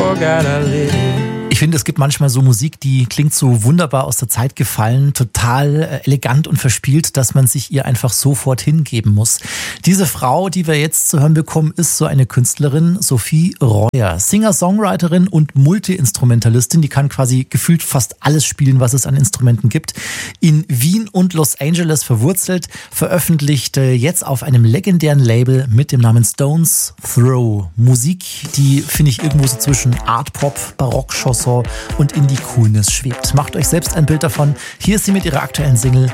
forgot I lit it. Ich finde, es gibt manchmal so Musik, die klingt so wunderbar aus der Zeit gefallen, total elegant und verspielt, dass man sich ihr einfach sofort hingeben muss. Diese Frau, die wir jetzt zu hören bekommen, ist so eine Künstlerin, Sophie Reuer. Singer-Songwriterin und Multi-Instrumentalistin, die kann quasi gefühlt fast alles spielen, was es an Instrumenten gibt. In Wien und Los Angeles verwurzelt, veröffentlicht jetzt auf einem legendären Label mit dem Namen Stones Throw. Musik, die, finde ich, irgendwo so zwischen Art-Pop, Barock-Chanson und Indie-Coolness schwebt. Macht euch selbst ein Bild davon. Hier ist sie mit ihrer aktuellen Single